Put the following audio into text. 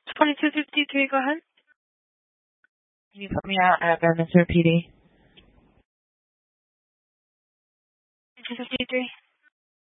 2253, go ahead. Can you put me out at Bedminster PD? 2253.